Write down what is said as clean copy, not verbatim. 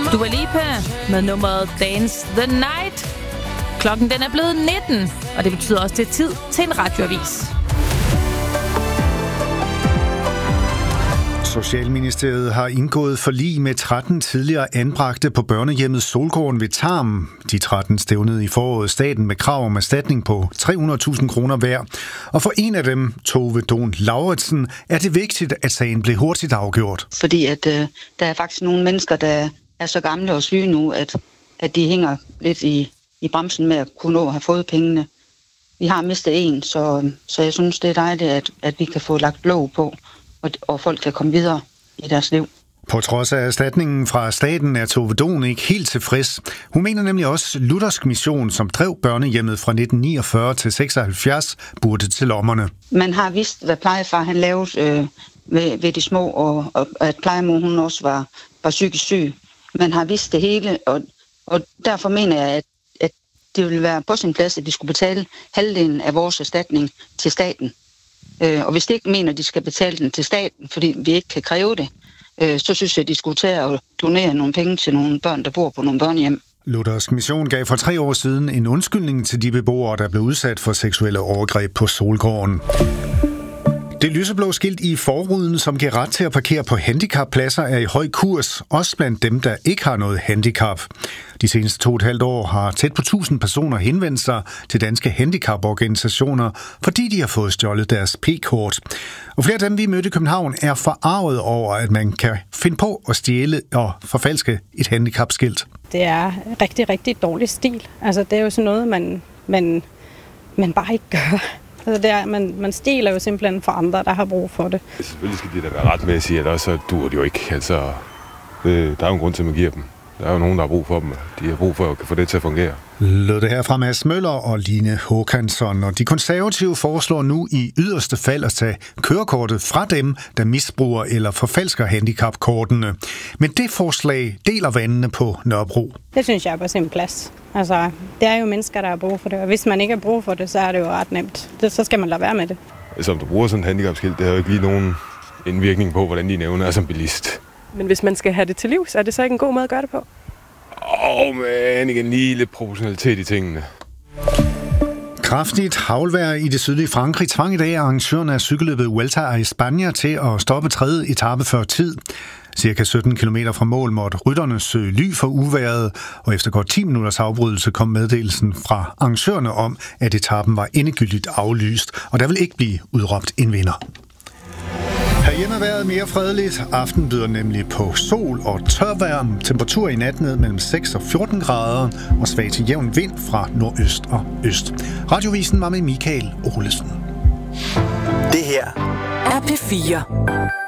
Dua Lipa med nummeret Dance the Night. Klokken den er blevet 19, og det betyder også, det er tid til en radioavis. Socialministeriet har indgået forlig med 13 tidligere anbragte på børnehjemmet Solgården ved Tarm. De 13 stævnede i foråret staten med krav om erstatning på 300.000 kroner hver. Og for en af dem, Tove Don Lauritsen, er det vigtigt, at sagen blev hurtigt afgjort. Fordi at der er faktisk nogle mennesker, der er så gamle og syge nu, at de hænger lidt i bremsen med at kunne nå at have fået pengene. Vi har mistet en, så jeg synes, det er dejligt, at vi kan få lagt låg på, og folk kan komme videre i deres liv. På trods af erstatningen fra staten er Tove Don ikke helt tilfreds. Hun mener nemlig også, at Luthersk Mission, som drev børnehjemmet fra 1949 til 76, burde til lommerne. Man har vidst, hvad plejefar han lavede ved de små, og at plejemor hun også var psykisk syg. Man har vidst det hele, og derfor mener jeg, at det ville være på sin plads, at de skulle betale halvdelen af vores erstatning til staten. Og hvis de ikke mener, at de skal betale den til staten, fordi vi ikke kan kræve det, så synes jeg, at de skulle tage og donere nogle penge til nogle børn, der bor på nogle børnehjem. Luthersk Mission gav for 3 år siden en undskyldning til de beboere, der blev udsat for seksuelle overgreb på Solgården. Det lyseblå skilt i forruden, som giver ret til at parkere på handicappladser, er i høj kurs, også blandt dem, der ikke har noget handicap. De seneste 2,5 år har tæt på 1000 personer henvendt sig til danske handicaporganisationer, fordi de har fået stjålet deres P-kort. Og flere af dem, vi mødte i København, er forarvet over, at man kan finde på at stjæle og forfalske et handicapskilt. Det er rigtig, rigtig dårlig stil. Altså, det er jo sådan noget, man bare ikke gør. Altså det er, man stjæler jo simpelthen for andre, der har brug for det. Selvfølgelig skal de da være retmæssige, ellers så duer det jo ikke. Altså, der er jo en grund til, at man giver dem. Der er jo nogen, der har brug for dem. De har brug for at få det til at fungere. Lød det her fra Mads Møller og Line Håkansson. Og de konservative foreslår nu i yderste fald at tage kørekortet fra dem, der misbruger eller forfalsker handicapkortene. Men det forslag deler vandene på Nørrebro. Det synes jeg er på sin plads. Altså, det er jo mennesker, der har brug for det. Og hvis man ikke har brug for det, så er det jo ret nemt. Så skal man lade være med det. Altså, om du bruger sådan et handicapskilt, det har jo ikke lige nogen indvirkning på, hvordan de nævner er som bilist. Men hvis man skal have det til livs, er det så ikke en god måde at gøre det på? Men igen, lige lidt proportionalitet i tingene. Kraftigt havlvejr i det sydlige Frankrig tvang i dag arrangørerne af cykelløbet Vuelta a España til at stoppe 3. etape før tid. Cirka 17 km fra mål måtte rytterne søge ly for uværet, og efter godt 10 minutters afbrydelse kom meddelelsen fra arrangørerne om, at etappen var endegyldigt aflyst, og der vil ikke blive udråbt en vinder. Herhjemme er vejret mere fredeligt. Aften byder nemlig på sol og tørvejr. Temperatur i nat ned mellem 6 og 14 grader og svag til jævn vind fra nordøst og øst. Radiovisen var med Michael Olesen. Det her er P4.